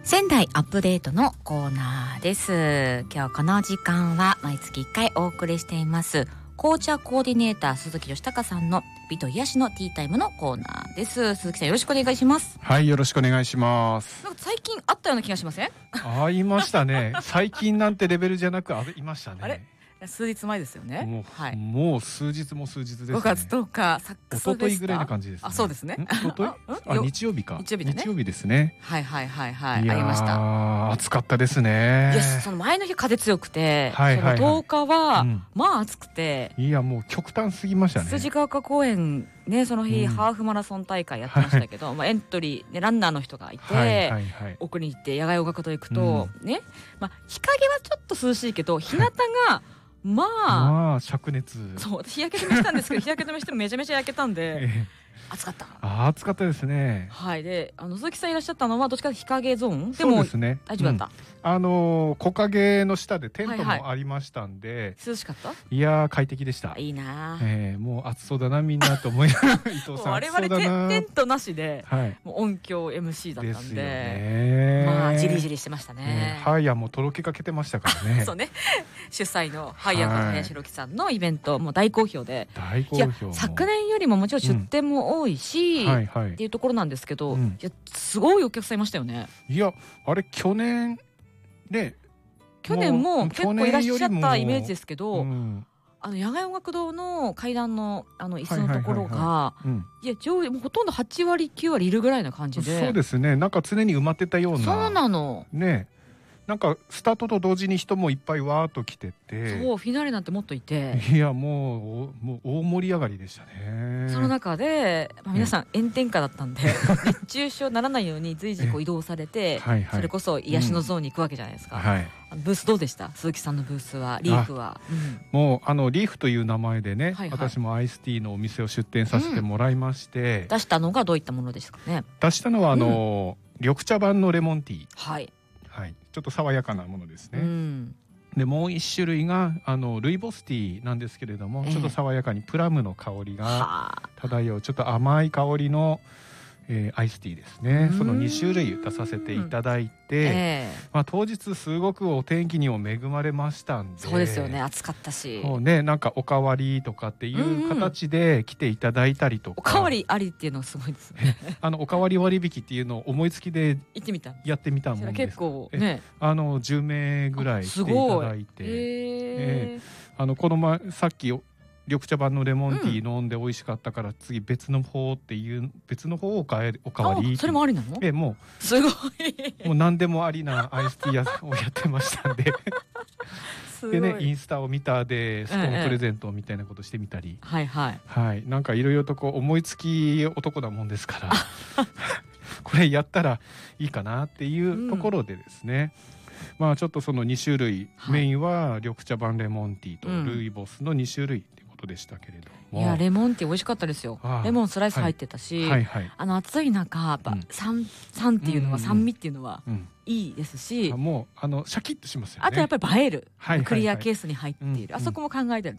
仙台アップデートのコーナーです。今日この時間は毎月1回お送りしています紅茶コーディネーター鈴木義孝さんの美と癒しのティータイムのコーナーです。鈴木さん、よろしくお願いします。 はい、よろしくお願いします。 なんか最近あったような気がしません？ ありましたね。最近なんてレベルじゃなくいましたね。 あれ、数日前ですよね。 もう数日ですね。 5月10日サックスフェスタ、 一昨日ぐらいな感じですね。 あ、そうですね。 一昨日日曜日か。 日曜日だね。 日曜日ですね。 はい、 いありました。 暑かったですね。 いや、その前の日風強くて、 その 10日は、まあ暑くて、 いやもう極端すぎましたね。 筋ヶ丘公園ね、その日、ハーフマラソン大会やってましたけど、エントリー、ランナーの人がいて、奥に行って野外音楽堂行くと、ね、日陰はちょっと涼しいけど、日向がまあ灼熱。 そう、私日焼け止めしたんですけど、日焼け止めしてもめちゃめちゃ焼けたんで、暑かった。 暑かったですね。 はい。で、鈴木さんいらっしゃったのはどっちかというと日陰ゾーンでも、 そうですね、 大丈夫だった。 木陰の下でテントもありましたんで、 涼しかった。 いや快適でした。 いいな。 もう暑そうだなみんなと思いながら伊藤さん我々テントなしで、もう音響 MC だったんで、まあジリジリしてましたね。 ハイヤーもとろけかけてましたからね。 そうね。主催のハイヤーこと林弘樹さんのイベントも大好評で、昨年よりももちろん出店も多いし、っていうところなんですけど、いやすごいお客さんいましたよね。 いやあれ去年も結構いらっしゃったイメージですけど、野外音楽堂の階段の椅子のところが、いやもうほとんど8割9割いるぐらいな感じで。 そうですね。なんか常に埋まってたような。 そうなのね。なんかスタートと同時に人もいっぱいわーっと来てて、 そうフィナーレなんてもっといて、 いやもう大盛り上がりでしたね。 その中で、皆さん炎天下だったんで熱中症にならないように随時移動されて、それこそ癒しのゾーンに行くわけじゃないですか。ブースどうでした？鈴木さんのブースは、リーフは。 もうリーフという名前でね、私もアイスティーのお店を出店させてもらいまして、 出したのがどういったものですかね？ 出したのは緑茶版のレモンティー。ちょっと爽やかなものですね。でもう一種類がルイボスティーなんですけれども、ちょっと爽やかにプラムの香りが漂うちょっと甘い香りのアイスティーですね。その2種類出させていただいて、当日すごくお天気にも恵まれましたんで。 そうですよね、暑かったし、 なんかおかわりとかっていう形で来ていただいたりとか、 おかわりありっていうのはすごいですね。 おかわり割引っていうのを思いつきでやってみたもんです。 結構ね、 10名ぐらい来ていただいて、この前さっき緑茶版のレモンティー飲んで美味しかったから次別の方をおかわり。 それもありなの？ もうすごいもう何でもありなアイスティーをやってましたんででね、インスタを見たでスコーンプレゼントみたいなことしてみたり、なんかいろいろと思いつき男なもんですからこれやったらいいかなっていうところでですね、ちょっとその2種類、メインは緑茶版レモンティーとルイボスの2種類っていうことでしたけれども、 いやレモンティー美味しかったですよ。レモンスライス入ってたし、暑い中やっぱ酸っていうのは、酸味っていうのはいいですし、 もうシャキッとしますよね。 あとやっぱり映える、クリアケースに入っている、あそこも考えてる